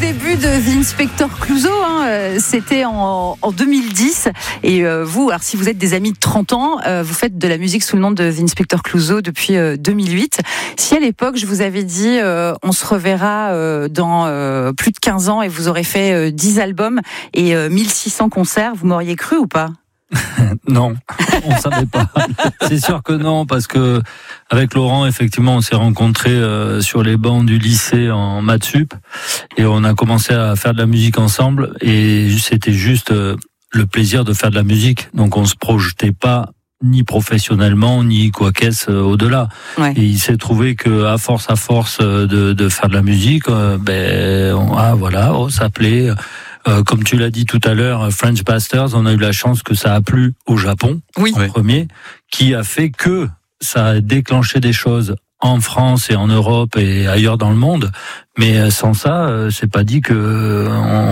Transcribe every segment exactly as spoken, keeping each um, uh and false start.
début de The Inspector Clouseau, hein, c'était en, en deux mille dix. Et euh, vous, alors si vous êtes des amis de trente ans, euh, vous faites de la musique sous le nom de The Inspector Clouseau depuis euh, deux mille huit. Si à l'époque je vous avais dit euh, on se reverra euh, dans euh, plus de quinze ans et vous aurez fait euh, dix albums et euh, mille six cents concerts, vous m'auriez cru ou pas ? Non, on ne savait pas. C'est sûr que non, parce que avec Laurent, effectivement, on s'est rencontrés euh, sur les bancs du lycée en maths sup et on a commencé à faire de la musique ensemble et c'était juste euh, le plaisir de faire de la musique. Donc on se projetait pas ni professionnellement ni quoi qu'est-ce euh, au-delà. Ouais. Et il s'est trouvé que à force à force de, de faire de la musique, euh, ben on, ah voilà, oh, ça plaît. Euh, comme tu l'as dit tout à l'heure, French Bastards, on a eu la chance que ça a plu au Japon, oui. en premier, qui a fait que ça a déclenché des choses en France et en Europe et ailleurs dans le monde. Mais sans ça, c'est pas dit que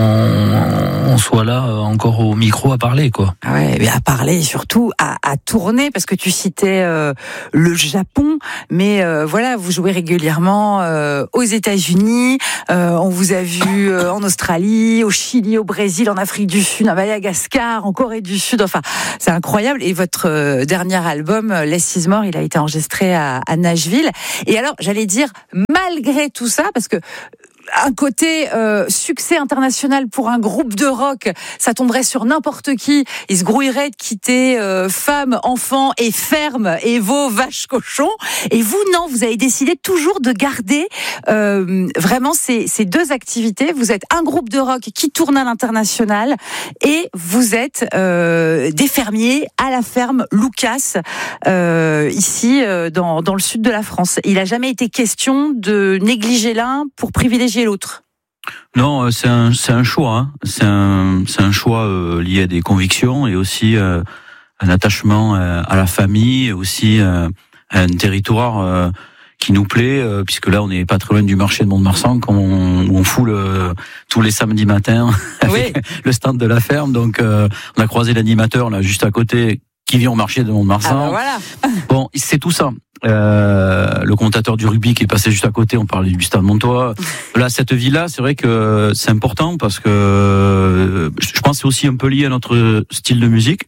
on, on soit là encore au micro à parler, quoi. Ah ouais, mais à parler, surtout à, à tourner, parce que tu citais euh, le Japon, mais euh, voilà, vous jouez régulièrement euh, aux États-Unis. Euh, on vous a vu euh, en Australie, au Chili, au Brésil, en Afrique du Sud, à Madagascar, en Corée du Sud. Enfin, c'est incroyable. Et votre euh, dernier album, Less is More, il a été enregistré à, à Nashville. Et alors, j'allais dire, malgré tout ça, parce que un côté euh, succès international pour un groupe de rock, ça tomberait sur n'importe qui. Ils se grouilleraient de quitter euh, femmes, enfants et fermes et veaux, vaches, cochons. Et vous, non, vous avez décidé toujours de garder euh, vraiment ces, ces deux activités. Vous êtes un groupe de rock qui tourne à l'international et vous êtes euh, des fermiers à la ferme Lucas, euh, ici euh, dans, dans le sud de la France. Il n'a jamais été question de négliger l'un pour privilégier l'autre. Non, c'est un c'est un choix. Hein. C'est un c'est un choix euh, lié à des convictions et aussi euh, un attachement euh, à la famille, et aussi euh, à un territoire euh, qui nous plaît, euh, puisque là on n'est pas très loin du marché de Mont-de-Marsan, où on, on fout le, tous les samedis matins avec oui. le stand de la ferme. Donc euh, on a croisé l'animateur là juste à côté qui vient au marché de Mont-de-Marsan. Ah ben voilà. Bon, c'est tout ça. Euh, le commentateur du rugby qui est passé juste à côté, on parlait du Stade Montois. Là, cette ville-là, c'est vrai que c'est important parce que je pense que c'est aussi un peu lié à notre style de musique.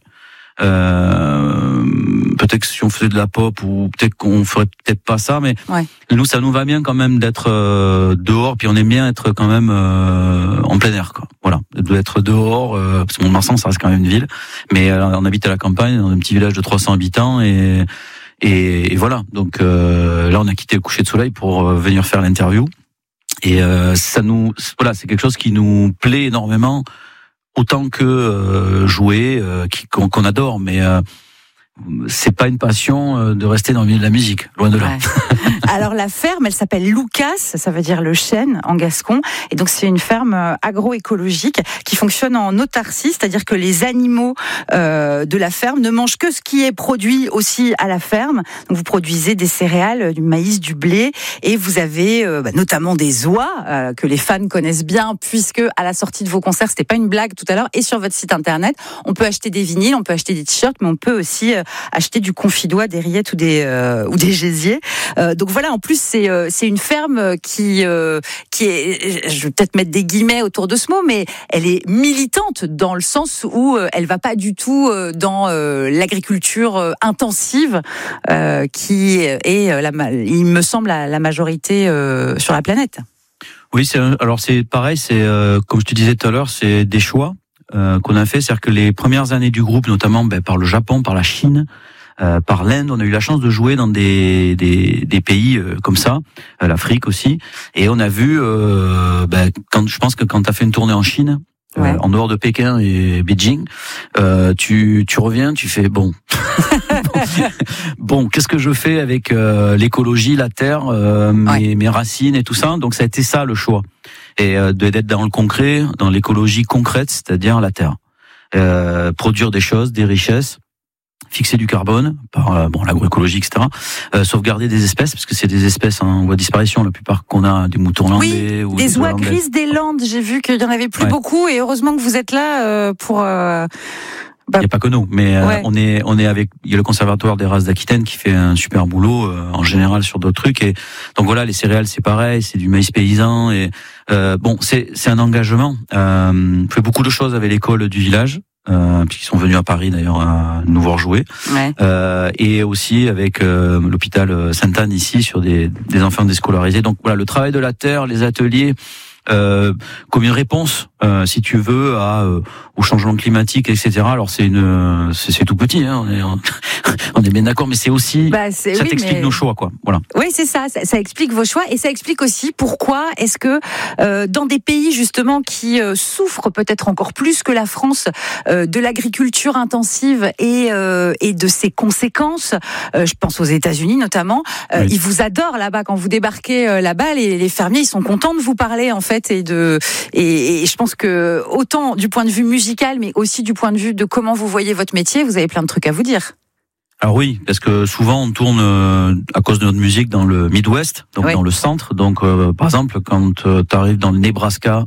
Euh, peut-être que si on faisait de la pop ou peut-être qu'on ferait peut-être pas ça, mais ouais. nous, ça nous va bien quand même d'être euh, dehors, puis on aime bien être quand même euh, en plein air, quoi. Voilà, d'être dehors, euh, parce que Mont-de-Marsan, ça reste quand même une ville, mais euh, on habite à la campagne, dans un petit village de trois cents habitants et Et, et voilà, donc euh, là on a quitté le coucher de soleil pour euh, venir faire l'interview. Et euh, ça nous, voilà, c'est quelque chose qui nous plaît énormément, autant que euh, jouer, euh, qui, qu'on, qu'on adore, mais euh, c'est pas une passion de rester dans le milieu de la musique, loin de là. Ouais. Alors la ferme, elle s'appelle Lucas, ça veut dire le chêne en gascon, et donc c'est une ferme agroécologique qui fonctionne en autarcie, c'est-à-dire que les animaux euh, de la ferme ne mangent que ce qui est produit aussi à la ferme. Donc vous produisez des céréales, du maïs, du blé, et vous avez euh, bah, notamment des oies euh, que les fans connaissent bien, puisque à la sortie de vos concerts, c'était pas une blague tout à l'heure, et sur votre site internet, on peut acheter des vinyles, on peut acheter des t-shirts, mais on peut aussi euh, acheter du confidois, des rillettes ou des euh, ou des gésiers. Euh, donc voilà, en plus c'est euh, c'est une ferme qui euh, qui est, je vais peut-être mettre des guillemets autour de ce mot, mais elle est militante dans le sens où euh, elle va pas du tout euh, dans euh, l'agriculture euh, intensive euh, qui est euh, la, il me semble la, la majorité euh, sur la planète. Oui, c'est un, alors c'est pareil, c'est euh, comme je te disais tout à l'heure, c'est des choix. Euh, qu'on a fait, c'est-à-dire que les premières années du groupe, notamment ben, par le Japon, par la Chine, euh, par l'Inde, on a eu la chance de jouer dans des des, des pays euh, comme ça, euh, l'Afrique aussi, et on a vu, euh, ben, quand je pense que quand tu as fait une tournée en Chine, ouais. euh, en dehors de Pékin et Beijing, euh, tu tu reviens, tu fais bon. Bon, qu'est-ce que je fais avec euh, l'écologie, la terre, euh, mes, ouais. mes racines et tout ça. Donc ça a été ça le choix, et euh, d'être dans le concret, dans l'écologie concrète, c'est-à-dire la terre, euh, produire des choses, des richesses, fixer du carbone par euh, bon l'agroécologie, et cetera. Euh, sauvegarder des espèces parce que c'est des espèces en voie de disparition. La plupart qu'on a, des moutons hollandais, oui, ou des, des oies grises des Landes. J'ai vu qu'il y en avait plus ouais. beaucoup, et heureusement que vous êtes là euh, pour. Euh... Il n'y a pas que nous, mais euh, Ouais. on est on est avec il y a le conservatoire des races d'Aquitaine qui fait un super boulot euh, en général sur d'autres trucs et donc voilà les céréales c'est pareil, c'est du maïs paysan et euh, bon c'est c'est un engagement. Euh, on fait beaucoup de choses avec l'école du village. Euh, puisqu'ils sont venus à Paris d'ailleurs à nous voir jouer, Ouais. euh, et aussi avec euh, l'hôpital Sainte-Anne ici sur des, des enfants déscolarisés. Donc voilà, le travail de la terre, les ateliers, euh, comme une réponse, euh, si tu veux, à euh, au changement climatique, et cetera. Alors c'est une, c'est, c'est tout petit, hein, on est, on est bien d'accord, mais c'est aussi, Bah, c'est, ça oui, t'explique mais... nos choix, quoi. Voilà. Oui, c'est ça, ça. Ça explique vos choix et ça explique aussi pourquoi est-ce que euh, dans des pays justement qui euh, souffrent peut-être encore plus que la France euh, de l'agriculture intensive et euh, et de ses conséquences, euh, je pense aux États-Unis notamment, euh, Oui. ils vous adorent là-bas quand vous débarquez euh, là-bas, les, les fermiers ils sont contents de vous parler en fait et de et, et je pense que autant du point de vue musical mais aussi du point de vue de comment vous voyez votre métier, vous avez plein de trucs à vous dire. Alors oui, parce que souvent on tourne euh, à cause de notre musique dans le Midwest, donc Oui. dans le centre. Donc euh, par exemple, quand euh, tu arrives dans le Nebraska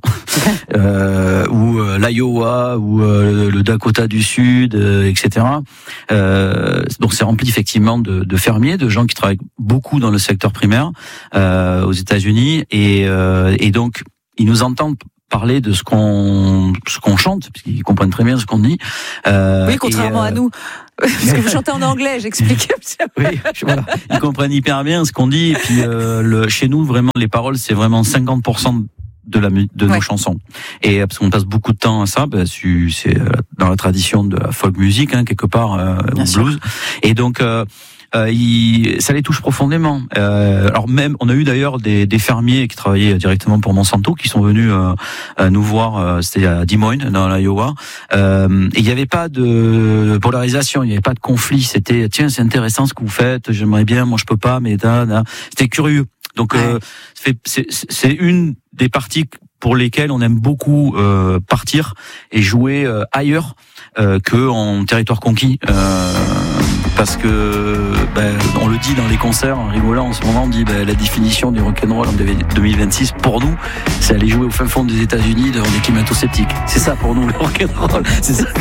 euh, ou euh, l'Iowa ou euh, le Dakota du Sud, euh, et cetera. Euh, donc c'est rempli effectivement de, de fermiers, de gens qui travaillent beaucoup dans le secteur primaire euh, aux États-Unis, et, euh, et donc ils nous entendent parler de ce qu'on ce qu'on chante, parce qu'ils comprennent très bien ce qu'on dit. Euh, Oui, contrairement et, euh, à nous. Parce que vous chantez en anglais, j'explique. Oui, voilà. Ils comprennent hyper bien ce qu'on dit. Et puis euh, le, chez nous, vraiment, les paroles, c'est vraiment cinquante pour cent de la de Ouais. nos chansons. Et parce qu'on passe beaucoup de temps à ça, bah, c'est dans la tradition de la folk music, hein, quelque part, euh, Bien ou sûr. blues. Et donc. Euh, Euh, il, ça les touche profondément. Euh, alors même, on a eu d'ailleurs des, des fermiers qui travaillaient directement pour Monsanto qui sont venus euh, euh, nous voir. Euh, c'était à Des Moines, dans l'Iowa. Euh, et il n'y avait pas de polarisation, il n'y avait pas de conflit. C'était tiens, c'est intéressant ce que vous faites. J'aimerais bien, moi je peux pas, mais da, da. C'était curieux. Donc euh, c'est, c'est, c'est une des parties pour lesquelles on aime beaucoup euh, partir et jouer euh, ailleurs euh, que en territoire conquis. Euh, Parce que ben, on le dit dans les concerts en rigolant en ce moment, on dit ben, la définition du rock'n'roll en deux mille vingt-six pour nous, c'est aller jouer au fin fond des États-Unis devant des climato-sceptiques. C'est ça pour nous le rock'n'roll. C'est ça.